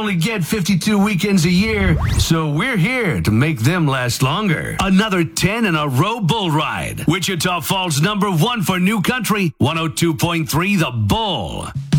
only get 52 weekends a year, so we're here to make them last longer. Another 10 in a row bull ride. Wichita Falls #1 for New Country, 102.3 The Bull.